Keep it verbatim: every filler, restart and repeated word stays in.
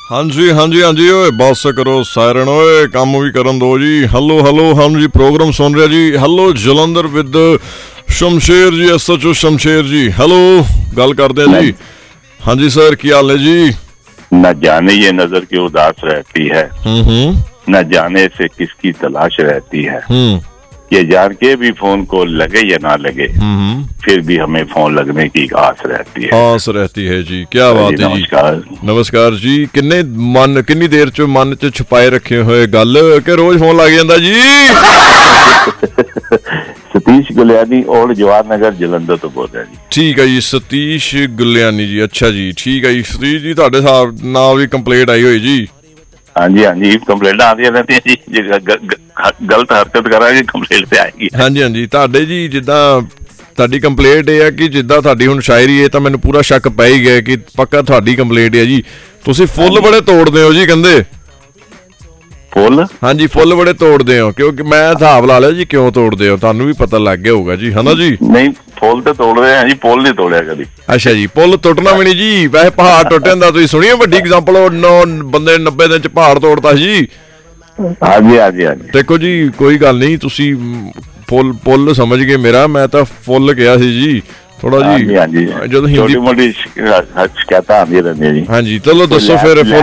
ਹਾਂਜੀ ਹਾਂਜੀ ਹਾਂਜੀ ਓਏ ਬਸ ਕਰੋ ਸਾਇਰਨ ਓਏ ਕੰਮ ਵੀ ਕਰਨ ਦੋ ਜੀ। ਹੈਲੋ ਹੈਲੋ ਹਾਂਜੀ ਪ੍ਰੋਗਰਾਮ ਸੁਣ ਰਿਹਾ ਜੀ। ਹੈਲੋ ਜਲੰਧਰ ਵਿਦ ਸ਼ਮਸ਼ੇਰ ਜੀ, ਐਸ ਐਚ ਓ ਸ਼ਮਸ਼ੇਰ ਜੀ। ਹੈਲੋ ਗੱਲ ਕਰਦੇ ਆ ਜੀ। ਹਾਂਜੀ ਸਰ ਕੀ ਹਾਲ है जी? न जाने ये नजर क्यों उदास रहती है, न जाने से किसकी तलाश रहती है, ये जान के भी फोन को लगे या ना लगे फिर भी हमें फोन लगने की आस रहती है। आस रहती है जी, क्या बात है जी। नमस्कार नमस्कार जी। किन्ने मन किन्नी देर च मन च छुपाए रखे हुए गल के रोज फोन लग जाता जी। सतीश गुलियानी ओल्ड जवाहर नगर जलंधर तो बोल रहा जी। ठीक है जी सतीश गुलियानी जी। अच्छा जी ठीक है जी सतीश जी ਤੁਹਾਡੇ ਹਿਸਾਬ ਨਾਲ ਵੀ ਕੰਪਲੇਂਟ ਆਈ ਹੋਈ ਜੀ। ਹਾਂਜੀ ਹਾਂਜੀ ਕੰਪਲੇਂਟਾਂ ਆਉਂਦੀਆਂ ਰਹਿੰਦੀਆਂ ਜੀ, ਜੇ ਗਲਤ ਹਰਕਤ ਕਰਾਂਗੇ ਕੰਪਲੇਂਟ ਤੇ ਆਏਗੀ। ਹਾਂਜੀ ਹਾਂਜੀ ਤੁਹਾਡੇ ਜੀ ਜਿੱਦਾਂ ਤੁਹਾਡੀ ਕੰਪਲੇਂਟ ਇਹ ਹੈ ਕਿ ਜਿੱਦਾਂ ਤੁਹਾਡੀ ਹੁਣ ਸ਼ਾਇਰੀ ਹੈ ਤਾਂ ਮੈਨੂੰ ਪੂਰਾ ਸ਼ੱਕ ਪੈ ਹੀ ਗਿਆ ਕਿ ਪੱਕਾ ਤੁਹਾਡੀ ਕੰਪਲੇਂਟ ਹੈ ਜੀ। ਤੁਸੀਂ ਫੁੱਲ ਬੜੇ ਤੋੜਦੇ ਹੋ ਜੀ ਕਹਿੰਦੇ। ਫੁੱਲ? ਹਾਂਜੀ ਫੁੱਲ ਬੜੇ ਤੋੜਦੇ ਹੋ, ਕਿਉਂਕਿ ਮੈਂ ਹਿਸਾਬ ਲਾ ਲਿਆ ਜੀ ਕਿਉਂ ਤੋੜਦੇ ਹੋ, ਤੁਹਾਨੂੰ ਵੀ ਪਤਾ ਲੱਗ ਗਿਆ ਹੋਊਗਾ ਜੀ, ਹਨਾ ਜੀ। ਨਹੀਂ ਫੁੱਲ ਤੇ ਤੋੜਦੇ ਆ ਜੀ, ਪੁੱਲ ਨਹੀਂ ਤੋੜਿਆ ਕਦੀ। ਅੱਛਾ ਜੀ ਪੁੱਲ ਟੁੱਟਣਾ ਵੀ ਨਹੀਂ ਜੀ, ਵੈਸੇ ਪਹਾੜ ਟੁੱਟ ਜਾਂਦਾ। ਤੁਸੀਂ ਸੁਣੀ ਵੱਡੀ ਐਗਜ਼ਾਮਪਲ ਬੰਦੇ ਨੱਬੇ ਦਿਨ ਚ ਪਹਾੜ ਤੋੜਤਾ ਜੀ। ਹਾਂਜੀ ਹਾਂਜੀ ਹਾਂਜੀ ਦੇਖੋ ਜੀ ਕੋਈ ਗੱਲ ਨਹੀਂ, ਤੁਸੀਂ ਪੁੱਲ ਪੁੱਲ ਸਮਝ ਗਏ ਮੇਰਾ, ਮੈਂ ਤਾਂ ਫੁੱਲ ਕਿਹਾ ਸੀ ਜੀ ਥੋੜਾ ਜੀ। ਹਾਂਜੀ ਹਾਂਜੀ ਜਦੋਂ ਹਿੰਦੀ ਮੋਟੀ ਸ਼ਿਕਾਇਤਾਂ ਆਉਂਦੀਆਂ ਰਹਿੰਦੀਆਂ ਜੀ। ਹਾਂਜੀ ਚਲੋ ਦੱਸੋ ਫਿਰ।